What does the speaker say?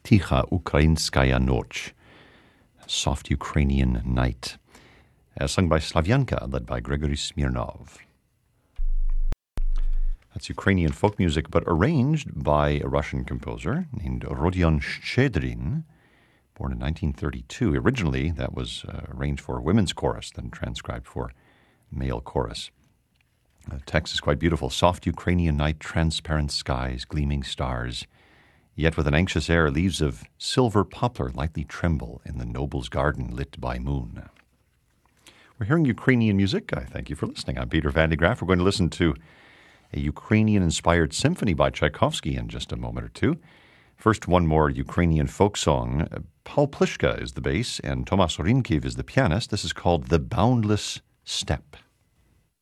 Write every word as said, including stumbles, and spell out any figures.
Ticha Ukrainskaya Noch, Soft Ukrainian Night, uh, sung by Slavyanka, led by Gregory Smirnov. That's Ukrainian folk music, but arranged by a Russian composer named Rodion Shchedrin, born in nineteen thirty-two. Originally, that was uh, arranged for a women's chorus, then transcribed for male chorus. The text is quite beautiful. Soft Ukrainian night, transparent skies, gleaming stars. Yet with an anxious air, leaves of silver poplar lightly tremble in the noble's garden lit by moon. We're hearing Ukrainian music. I thank you for listening. I'm Peter Van de Graaff. We're going to listen to a Ukrainian-inspired symphony by Tchaikovsky in just a moment or two. First, one more Ukrainian folk song. Paul Plishka is the bass, and Tomas Rynkiv is the pianist. This is called The Boundless Steppe.